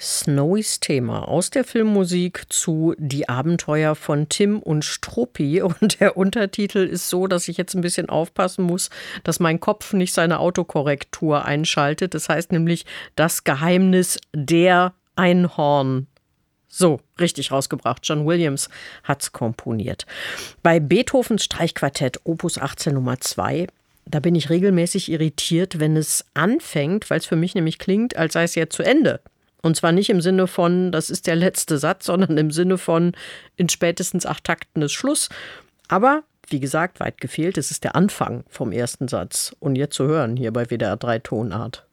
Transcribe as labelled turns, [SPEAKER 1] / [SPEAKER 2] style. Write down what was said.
[SPEAKER 1] Snowys Thema aus der Filmmusik zu Die Abenteuer von Tim und Struppi. Und der Untertitel ist so, dass ich jetzt ein bisschen aufpassen muss, dass mein Kopf nicht seine Autokorrektur einschaltet. Das heißt nämlich Das Geheimnis der Einhorn. So, richtig rausgebracht. John Williams hat's komponiert. Bei Beethovens Streichquartett Opus 18 Nummer 2, da bin ich regelmäßig irritiert, wenn es anfängt, weil es für mich nämlich klingt, als sei es jetzt zu Ende. Und zwar nicht im Sinne von, das ist der letzte Satz, sondern im Sinne von, in spätestens 8 Takten ist Schluss. Aber, wie gesagt, weit gefehlt, es ist der Anfang vom ersten Satz. Und jetzt zu hören hier bei WDR 3 Tonart.